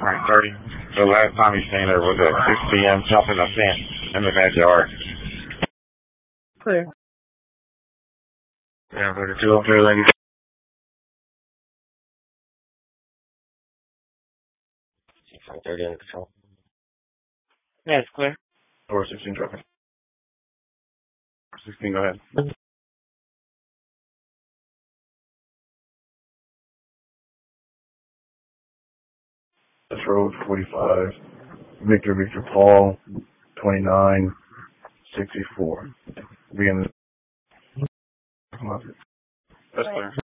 Alright, 30. The last time he seen her was at 6 p.m. jumping a fence in the backyard. Clear. Yeah, 32 up there, lady. I'm 30 under control. Yeah, it's clear. Or 16 trucking. 16, go ahead. That's road 45. Victor Paul, 29, 64. That's clear.